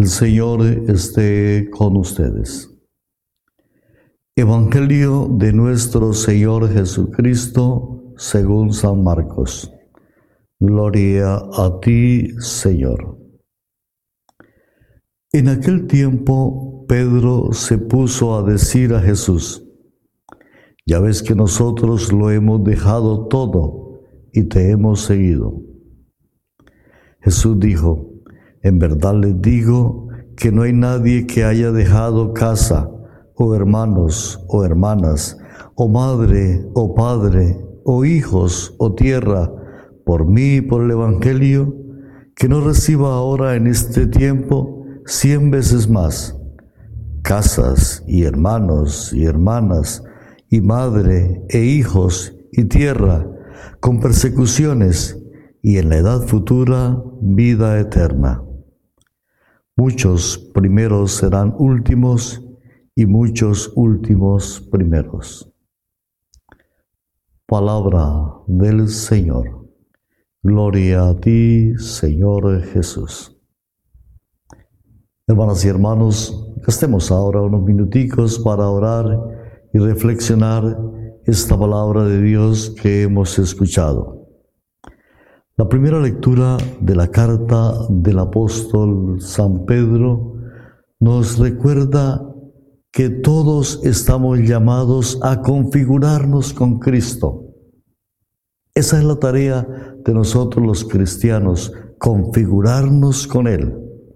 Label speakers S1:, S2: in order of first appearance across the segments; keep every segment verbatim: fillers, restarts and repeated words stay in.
S1: El Señor esté con ustedes. Evangelio de nuestro Señor Jesucristo según San Marcos. Gloria a ti, Señor. En aquel tiempo, Pedro se puso a decir a Jesús: ya ves que nosotros lo hemos dejado todo y te hemos seguido. Jesús dijo: en verdad les digo que no hay nadie que haya dejado casa, o hermanos, o hermanas, o madre, o padre, o hijos, o tierra, por mí y por el Evangelio, que no reciba ahora en este tiempo cien veces más, casas, y hermanos, y hermanas, y madre, e hijos, y tierra, con persecuciones, y en la edad futura, vida eterna. Muchos primeros serán últimos, y muchos últimos primeros. Palabra del Señor. Gloria a ti, Señor Jesús. Hermanas y hermanos, gastemos ahora unos minuticos para orar y reflexionar esta palabra de Dios que hemos escuchado. La primera lectura de la carta del apóstol San Pedro nos recuerda que todos estamos llamados a configurarnos con Cristo. Esa es la tarea de nosotros los cristianos, configurarnos con Él.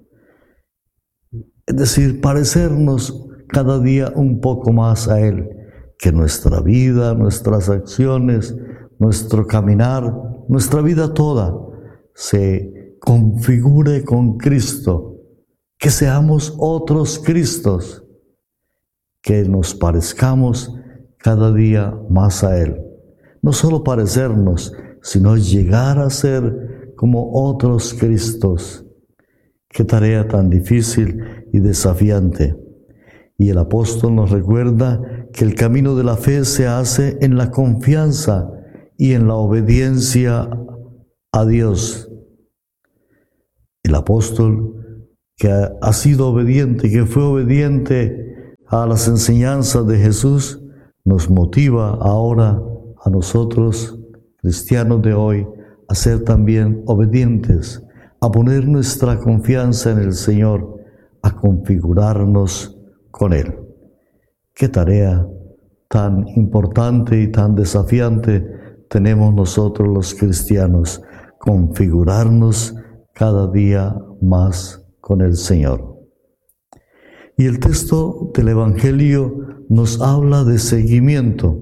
S1: Es decir, parecernos cada día un poco más a Él, que nuestra vida, nuestras acciones, nuestro caminar, nuestra vida toda se configure con Cristo, que seamos otros Cristos, que nos parezcamos cada día más a Él. No solo parecernos, sino llegar a ser como otros Cristos. Qué tarea tan difícil y desafiante. Y el apóstol nos recuerda que el camino de la fe se hace en la confianza y en la obediencia a Dios. El apóstol que ha sido obediente, que fue obediente a las enseñanzas de Jesús, nos motiva ahora a nosotros, cristianos de hoy, a ser también obedientes, a poner nuestra confianza en el Señor, a configurarnos con Él. Qué tarea tan importante y tan desafiante tenemos nosotros los cristianos, configurarnos cada día más con el Señor. Y el texto del Evangelio nos habla de seguimiento.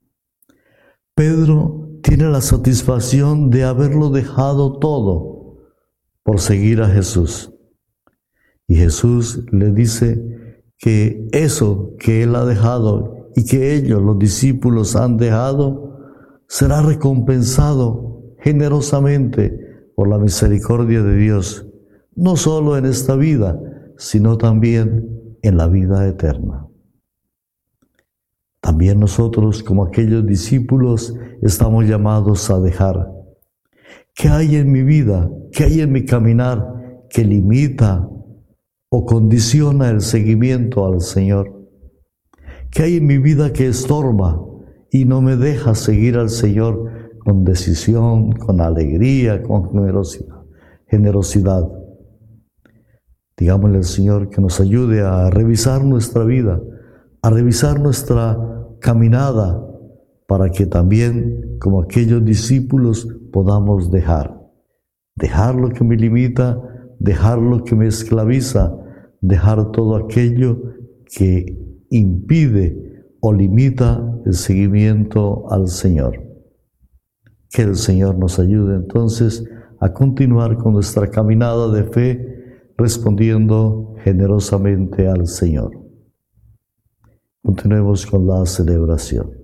S1: Pedro tiene la satisfacción de haberlo dejado todo por seguir a Jesús. Y Jesús le dice que eso que él ha dejado y que ellos, los discípulos, han dejado, será recompensado generosamente por la misericordia de Dios, no solo en esta vida, sino también en la vida eterna. También nosotros, como aquellos discípulos, estamos llamados a dejar. ¿Qué hay en mi vida? ¿Qué hay en mi caminar que limita o condiciona el seguimiento al Señor? ¿Qué hay en mi vida que estorba y no me deja seguir al Señor con decisión, con alegría, con generosidad? generosidad? Digámosle al Señor que nos ayude a revisar nuestra vida, a revisar nuestra caminada, para que también, como aquellos discípulos, podamos dejar. Dejar lo que me limita, dejar lo que me esclaviza, dejar todo aquello que impide o limita el seguimiento al Señor. Que el Señor nos ayude entonces a continuar con nuestra caminada de fe, respondiendo generosamente al Señor. Continuemos con la celebración.